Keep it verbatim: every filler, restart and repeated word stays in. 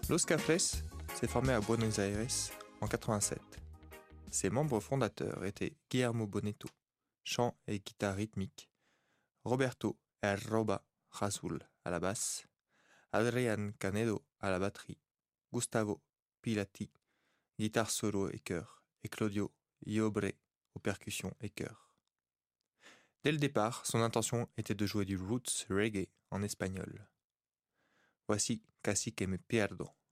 Los Cafres s'est formé à Buenos Aires en quatre-vingt-sept. Ses membres fondateurs étaient Guillermo Bonetto, chant et guitare rythmique, Roberto El Roba Razul à la basse, Adrián Canedo à la batterie, Gustavo Pilati, guitare solo et chœur, et Claudio Iobre aux percussions et chœurs. Dès le départ, son intention était de jouer du roots reggae en espagnol. Voici Casi que me pierdo.